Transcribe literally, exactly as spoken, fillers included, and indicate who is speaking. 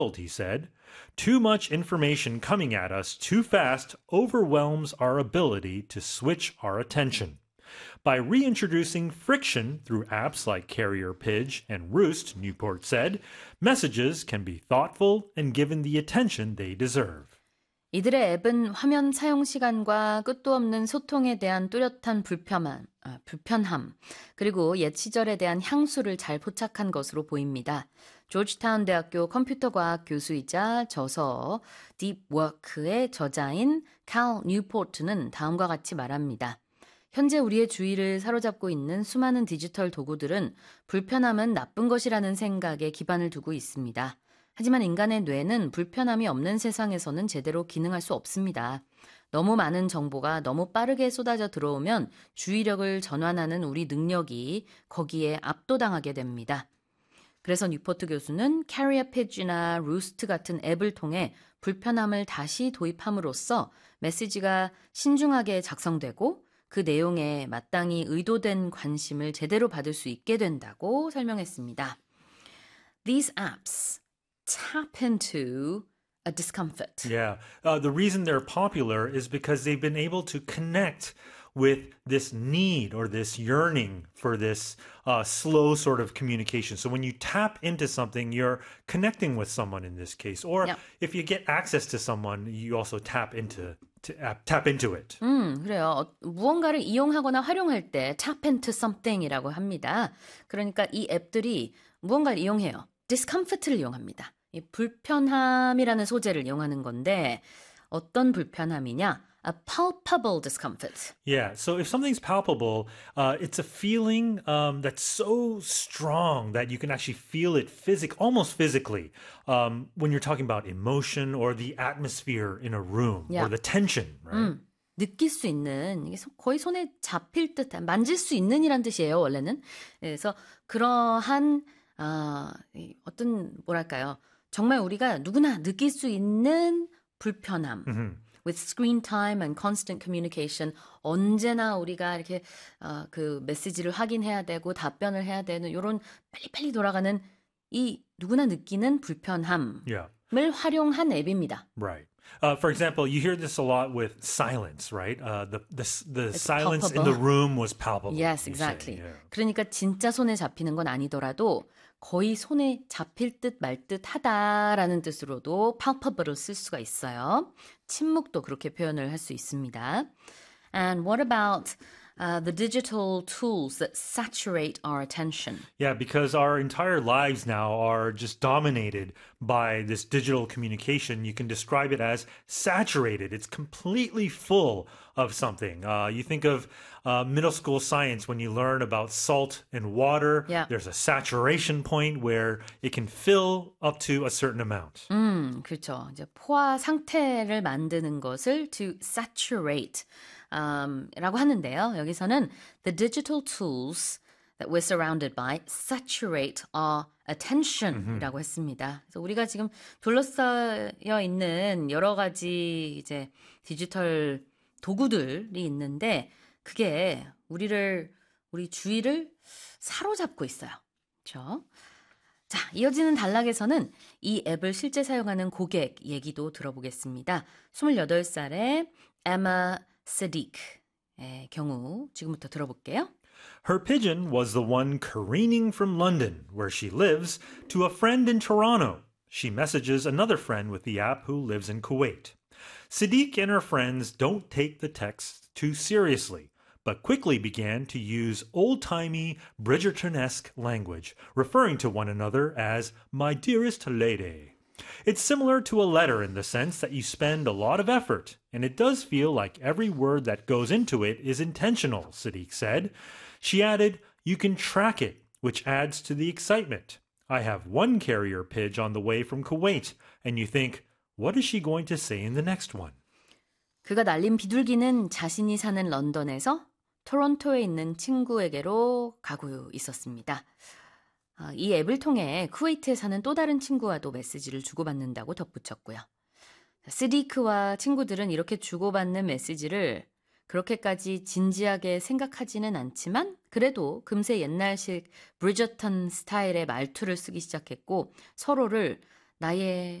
Speaker 1: he said. Too much information coming at us too fast overwhelms our ability to switch our attention. By reintroducing friction through apps like Carrier Pidge and Roost, Newport said, messages can be thoughtful and given the attention they deserve.
Speaker 2: 이들의 앱은 화면 사용 시간과 끝도 없는 소통에 대한 뚜렷한 불편함, 아, 불편함, 그리고 옛 시절에 대한 향수를 잘 포착한 것으로 보입니다. 조지타운 대학교 컴퓨터과학 교수이자 저서 딥워크의 저자인 칼 뉴포트는 다음과 같이 말합니다. 현재 우리의 주의를 사로잡고 있는 수많은 디지털 도구들은 불편함은 나쁜 것이라는 생각에 기반을 두고 있습니다. 하지만 인간의 뇌는 불편함이 없는 세상에서는 제대로 기능할 수 없습니다. 너무 많은 정보가 너무 빠르게 쏟아져 들어오면 주의력을 전환하는 우리 능력이 거기에 압도당하게 됩니다. 그래서 뉴포트 교수는 캐리어 피지나 루스트 같은 앱을 통해 불편함을 다시 도입함으로써 메시지가 신중하게 작성되고 그 내용에 마땅히 의도된 관심을 제대로 받을 수 있게 된다고 설명했습니다. These apps tap into a discomfort.
Speaker 1: Yeah. Uh, the reason they're popular is because they've been able to connect with this need or this yearning for this uh, slow sort of communication. So when you tap into something, you're connecting with someone in this case. Or
Speaker 2: Yep.
Speaker 1: if you get access to someone, you also tap into to, uh, tap into it.
Speaker 2: 음, 그래요. 어, 무언가를 이용하거나 활용할 때 tap into something이라고 합니다. 그러니까 이 앱들이 무언가를 이용해요. discomfort를 이용합니다. 이 불편함이라는 소재를 이용하는 건데 어떤 불편함이냐? A palpable discomfort.
Speaker 1: Yeah. So if something's palpable, uh, it's a feeling um, that's so strong that you can actually feel it physic, almost physically, um, when you're talking about emotion or the atmosphere in a room
Speaker 2: Yeah.
Speaker 1: or the tension, right?
Speaker 2: 음, 느낄 수 있는, 이게 소- 거의 손에 잡힐 듯한, 만질 수 있는 이란 뜻이에요, 원래는. 그래서 그러한 어, 이 어떤 뭐랄까요? 정말 우리가 누구나 느낄 수 있는 불편함.
Speaker 1: Mm-hmm.
Speaker 2: With screen time and constant communication, 언제나 우리가 이렇게 어, 그 메시지를 확인해야 되고 답변을 해야 되는 이런 빨리빨리 돌아가는 이 누구나 느끼는 불편함을
Speaker 1: Yeah.
Speaker 2: 활용한 앱입니다.
Speaker 1: Right. Uh, for example, you hear this a lot with silence, right? Uh, the the the silence in the
Speaker 2: palpable.
Speaker 1: room was palpable.
Speaker 2: Yes,
Speaker 1: you say,
Speaker 2: exactly.
Speaker 1: yeah.
Speaker 2: 그러니까 진짜 손에 잡히는 건 아니더라도 거의 손에 잡힐 듯 말 듯 하다라는 뜻으로도 palpable을 쓸 수가 있어요. 침묵도 그렇게 표현을 할 수 있습니다. And what about uh, the digital tools that saturate our attention?
Speaker 1: Yeah, because our entire lives now are just dominated by this digital communication. You can describe it as saturated. It's completely full of something. Uh, you think of uh, middle school science when you learn about salt and water.
Speaker 2: Yeah.
Speaker 1: There's a saturation point where it can fill up to a certain amount.
Speaker 2: 음, 그렇죠. 이제 포화 상태를 만드는 것을 to saturate um, 라고 하는데요. 여기서는 the digital tools that we're surrounded by saturate our attention이라고 했습니다. 그래서 우리가 지금 둘러싸여 있는 여러 가지 이제 디지털 도구들이 있는데 그게 우리를 우리 주의를 사로잡고 있어요. 그렇죠? 자, 이어지는 단락에서는 이 앱을 실제 사용하는 고객 얘기도 들어보겠습니다. 스물여덟 살의 에마 세딕의 경우 지금부터 들어볼게요.
Speaker 1: Her pigeon was the one careening from London, where she lives, to a friend in Toronto. She messages another friend with the app who lives in Kuwait. Sadiq and her friends don't take the text too seriously, but quickly began to use old-timey Bridgerton-esque language, referring to one another as my dearest lady. It's similar to a letter in the sense that you spend a lot of effort, and it does feel like every word that goes into it is intentional, Sadiq said. She added, you can track it, which adds to the excitement. I have one carrier pidge on the way from Kuwait, and you think, what is she going to say in the next one?
Speaker 2: 그가 날린 비둘기는 자신이 사는 런던에서 토론토에 있는 친구에게로 가고 있었습니다. 이 앱을 통해 쿠웨이트에 사는 또 다른 친구와도 메시지를 주고받는다고 덧붙였고요. 스디크와 친구들은 이렇게 주고받는 메시지를 그렇게까지 진지하게 생각하지는 않지만 그래도 금세 옛날식 브리저턴 스타일의 말투를 쓰기 시작했고 서로를 나의